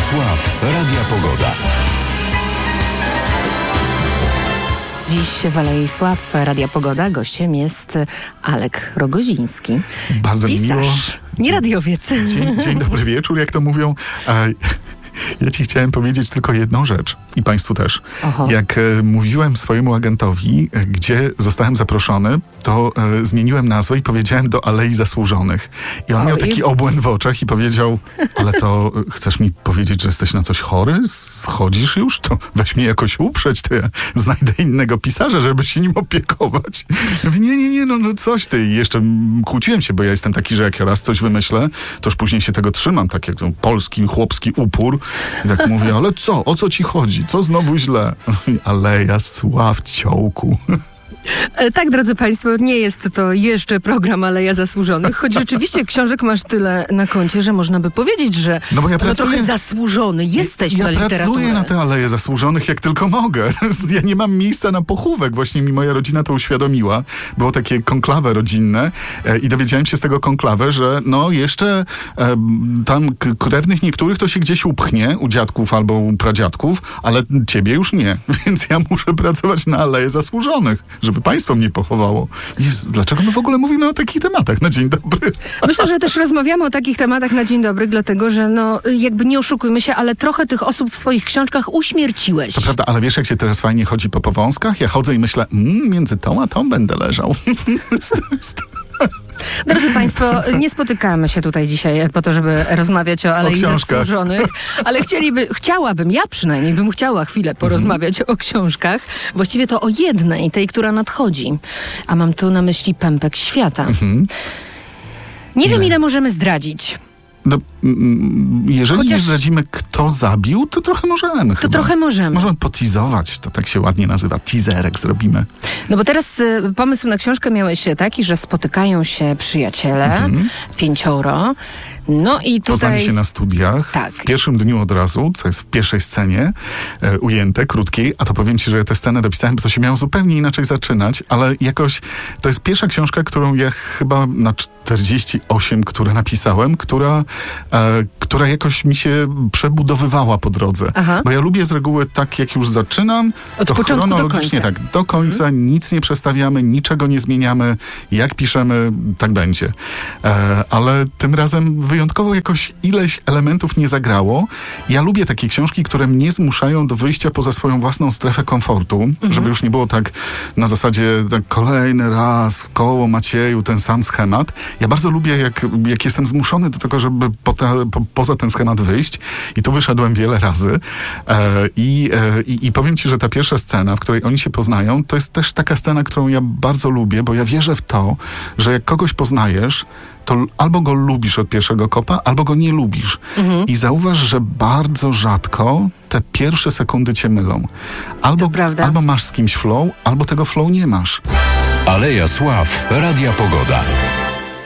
Sław Radia Pogoda. Dziś w Alei Sław Radia Pogoda gościem jest Alek Rogoziński. Bardzo mi miło. Pisarz, nie radiowiec. Dzień dobry wieczór, jak to mówią. Ja ci chciałem powiedzieć tylko jedną rzecz i państwu też. Oho. Jak mówiłem swojemu agentowi, gdzie zostałem zaproszony, to zmieniłem nazwę i powiedziałem do Alei Zasłużonych. I on miał taki obłęd w oczach i powiedział, ale to chcesz mi powiedzieć, że jesteś na coś chory? Schodzisz już? To weź mnie jakoś uprzeć, to ja znajdę innego pisarza, żeby się nim opiekować. Ja mówię, nie, no coś ty. I jeszcze kłóciłem się, bo ja jestem taki, że jak ja raz coś wymyślę, to już później się tego trzymam, tak jak polski, chłopski upór. I tak mówię, ale co? O co ci chodzi? Co znowu źle? Aleja Sław, ciołku. Tak, drodzy państwo, nie jest to jeszcze program Aleja Zasłużonych, choć rzeczywiście książek masz tyle na koncie, że można by powiedzieć, że no bo ja trochę zasłużony jesteś na literaturę. Ja pracuję na te Aleje Zasłużonych jak tylko mogę. Ja nie mam miejsca na pochówek. Właśnie mi moja rodzina to uświadomiła. Było takie konklawe rodzinne i dowiedziałem się z tego konklawe, że no jeszcze tam krewnych niektórych to się gdzieś upchnie, u dziadków albo u pradziadków, ale ciebie już nie. Więc ja muszę pracować na Aleje Zasłużonych, żeby państwo mnie pochowało. Jezu, dlaczego my w ogóle mówimy o takich tematach na dzień dobry? Myślę, że też rozmawiamy o takich tematach na dzień dobry, dlatego że no jakby nie oszukujmy się, ale trochę tych osób w swoich książkach uśmierciłeś. To prawda, ale wiesz jak się teraz fajnie chodzi po powązkach? Ja chodzę i myślę, między tą a tą będę leżał. Drodzy państwo, nie spotykamy się tutaj dzisiaj po to, żeby rozmawiać o Alei Zasłużonych, ale chciałabym, ja przynajmniej bym chciała chwilę porozmawiać o książkach. Właściwie to o jednej, tej, która nadchodzi. A mam tu na myśli Pępek Świata. Nie wiem, ile możemy zdradzić. No, jeżeli nie zdradzimy, kto zabił, to trochę możemy. Trochę możemy. Możemy poteasować, to tak się ładnie nazywa. Teaserek zrobimy. No bo teraz pomysł na książkę miałeś taki, że spotykają się przyjaciele, 5. No i tutaj... Poznali się na studiach, tak. W pierwszym dniu od razu, co jest w pierwszej scenie ujęte, krótkiej, a to powiem ci, że ja tę scenę dopisałem, bo to się miało zupełnie inaczej zaczynać, ale jakoś to jest pierwsza książka, którą ja chyba na 48, które napisałem, która jakoś mi się przebudowywała po drodze. Aha. Bo ja lubię z reguły tak, jak już zaczynam, od to początku chronologicznie do końca. Tak, do końca, nic nie przestawiamy, niczego nie zmieniamy, jak piszemy, tak będzie. Ale tym razem wyjątkowo jakoś ileś elementów nie zagrało. Ja lubię takie książki, które mnie zmuszają do wyjścia poza swoją własną strefę komfortu, żeby już nie było tak na zasadzie tak kolejny raz koło Macieju ten sam schemat. Ja bardzo lubię, jak jestem zmuszony do tego, żeby poza ten schemat wyjść i tu wyszedłem wiele razy. I powiem ci, że ta pierwsza scena, w której oni się poznają, to jest też taka scena, którą ja bardzo lubię, bo ja wierzę w to, że jak kogoś poznajesz, to albo go lubisz od pierwszego kopa, albo go nie lubisz. I zauważ, że bardzo rzadko te pierwsze sekundy cię mylą. Albo masz z kimś flow, albo tego flow nie masz. Aleja Sław Radia Pogoda.